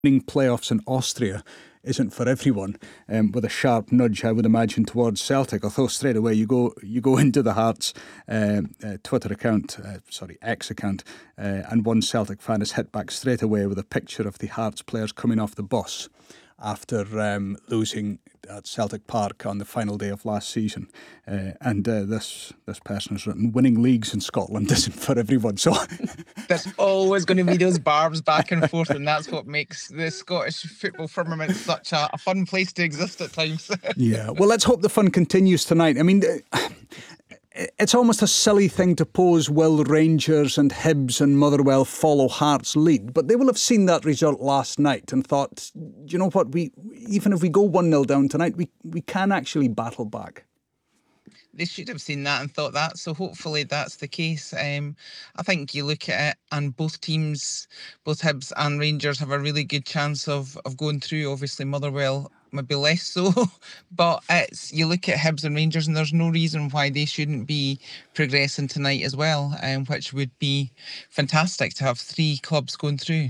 playoffs in Austria isn't for everyone, with a sharp nudge, I would imagine, towards Celtic. Although straight away you go into the Hearts Twitter account, X account, and one Celtic fan is hit back straight away with a picture of the Hearts players coming off the bus after losing at Celtic Park on the final day of last season. And this person has written, winning leagues in Scotland isn't for everyone. So there's always going to be those barbs back and forth, and that's what makes the Scottish football firmament such a fun place to exist at times. Yeah, well, let's hope the fun continues tonight. I mean, it's almost a silly thing to pose, will Rangers and Hibs and Motherwell follow Hearts' lead? But they will have seen that result last night and thought, you know what, even if we go 1-0 down tonight, we can actually battle back. They should have seen that and thought that, so hopefully that's the case. I think you look at it and both teams, both Hibs and Rangers, have a really good chance of going through. Obviously Motherwell maybe less so, but you look at Hibs and Rangers and there's no reason why they shouldn't be progressing tonight as well, which would be fantastic to have three clubs going through.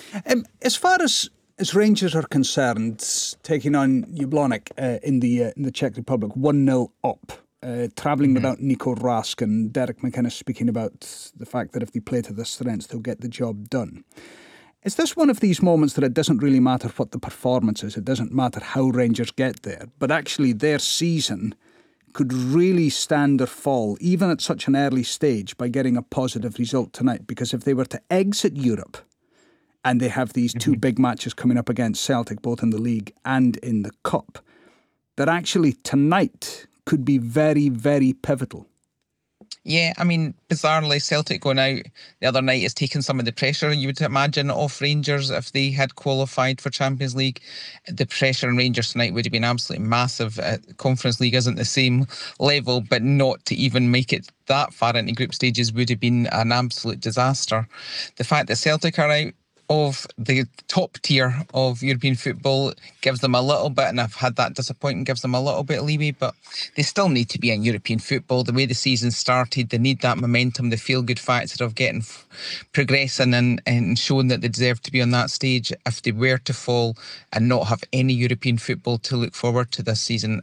As far as Rangers are concerned, taking on Jablonec in the Czech Republic, 1-0 up. Travelling without Nico Rask, and Derek McInnes speaking about the fact that if they play to their strengths, they'll get the job done. Is this one of these moments that it doesn't really matter what the performance is, it doesn't matter how Rangers get there, but actually their season could really stand or fall, even at such an early stage, by getting a positive result tonight? Because if they were to exit Europe, and they have these two big matches coming up against Celtic, both in the league and in the cup, that actually tonight could be very, very pivotal. Yeah, I mean, bizarrely, Celtic going out the other night has taken some of the pressure, you would imagine, off Rangers. If they had qualified for Champions League, the pressure on Rangers tonight would have been absolutely massive. Conference League isn't the same level, but not to even make it that far into group stages would have been an absolute disaster. The fact that Celtic are out of the top tier of European football gives them a little bit, and I've had that disappointment, gives them a little bit of leeway, but they still need to be in European football. The way the season started, they need that momentum, the feel-good factor of getting progressing and showing that they deserve to be on that stage. If they were to fall and not have any European football to look forward to this season,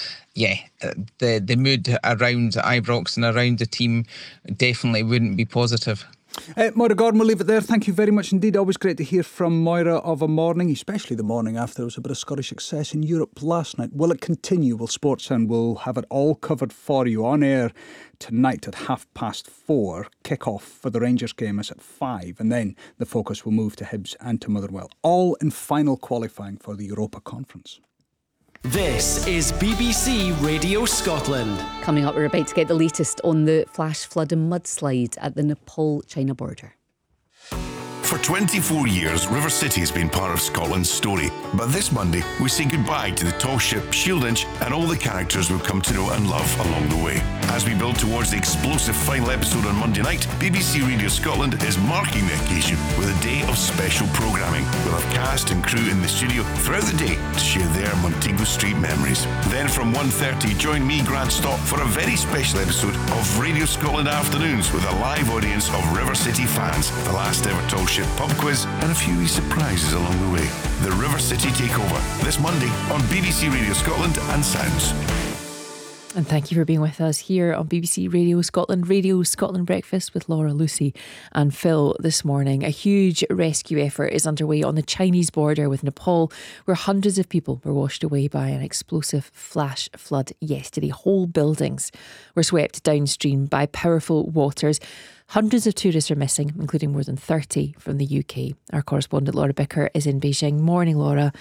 the mood around Ibrox and around the team definitely wouldn't be positive. Moira Gordon, we'll leave it there. Thank you very much indeed. Always great to hear from Moira of a morning, especially the morning after there was a bit of Scottish success in Europe last night. Will it continue? Well, Sportsound will have it all covered for you on air tonight at 4:30. Kick-off for the Rangers game is at 5, and then the focus will move to Hibs and to Motherwell, all in final qualifying for the Europa Conference. This is BBC Radio Scotland. Coming up, we're about to get the latest on the flash flood and mudslide at the Nepal-China border. For 24 years, River City has been part of Scotland's story. But this Monday, we say goodbye to the tall ship Shieldinch and all the characters we've come to know and love along the way. As we build towards the explosive final episode on Monday night, BBC Radio Scotland is marking the occasion with a day of special programming. We'll have cast and crew in the studio throughout the day to share their Montego Street memories. Then from 1:30, join me, Grant Stott, for a very special episode of Radio Scotland Afternoons with a live audience of River City fans, the last ever tall ship pub quiz, and a few wee surprises along the way. The River City Takeover, this Monday on BBC Radio Scotland and Sounds. And thank you for being with us here on BBC Radio Scotland Breakfast with Laura, Lucy and Phil this morning. A huge rescue effort is underway on the Chinese border with Nepal, where hundreds of people were washed away by an explosive flash flood yesterday. Whole buildings were swept downstream by powerful waters. Hundreds of tourists are missing, including more than 30 from the UK. Our correspondent Laura Bicker is in Beijing. Morning, Laura.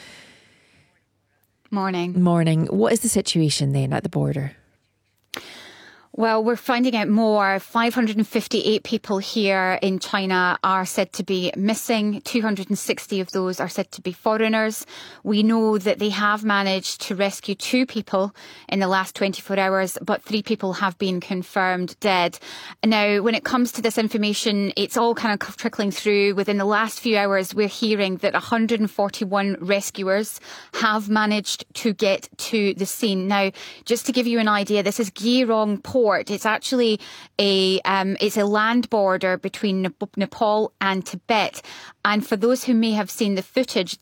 Morning. What is the situation then at the border? Well, we're finding out more. 558 people here in China are said to be missing. 260 of those are said to be foreigners. We know that they have managed to rescue 2 people in the last 24 hours, but 3 people have been confirmed dead. Now, when it comes to this information, it's all kind of trickling through. Within the last few hours, we're hearing that 141 rescuers have managed to get to the scene. Now, just to give you an idea, this is Gairong Port port. It's actually it's a land border between Nepal and Tibet. And for those who may have seen the footage,